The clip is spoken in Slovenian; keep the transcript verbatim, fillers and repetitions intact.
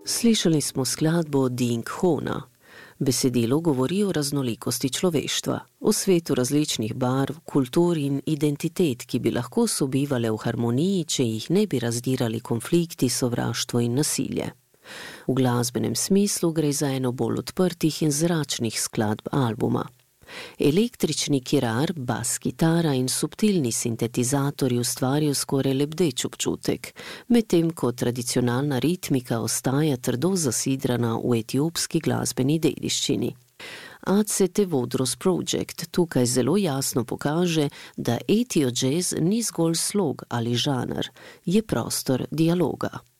Slišali smo skladbo Ding Hona. Besedilo govori o raznolikosti človeštva, o svetu različnih barv, kultur in identitet, ki bi lahko sobivale v harmoniji, če jih ne bi razdirali konflikti, sovraštvo in nasilje. V glasbenem smislu gre za eno bolj odprtih in zračnih skladb albuma. Električni kirar, bas kitara in subtilni sintetizatorji ustvarijo skoraj lebdeč občutek, medtem ko tradicionalna ritmika ostaja trdo zasidrana v etiopski glasbeni dediščini. Ace Tewodros Project tukaj zelo jasno pokaže, da etio jazz ni zgolj slog ali žanr, je prostor dialoga.